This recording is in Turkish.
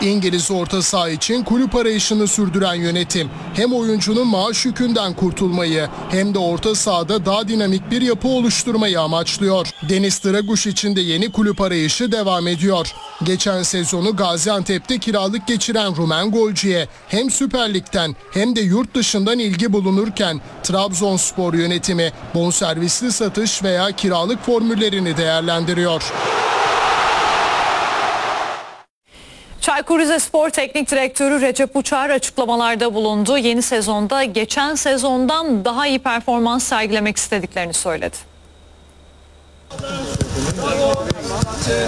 İngiliz orta saha için kulüp arayışını sürdüren yönetim hem oyuncunun maaş yükünden kurtulmayı hem de orta sahada daha dinamik bir yapı oluşturmayı amaçlıyor. Deniz Draguş için de yeni kulüp arayışı devam ediyor. Geçen sezonu Gaziantep'te kiralık geçiren Rumen golcüye hem Süper Lig'den hem de yurt dışından ilgi bulunurken Trabzonspor yönetimi bonservisli satış veya kiralık formüllerini değerlendiriyor. Çaykur Rizespor Teknik Direktörü Recep Uçar açıklamalarda bulundu. Yeni sezonda geçen sezondan daha iyi performans sergilemek istediklerini söyledi.